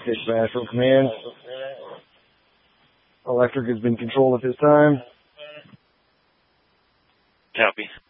Station Astral Command. Electric has been controlled at this time. Copy.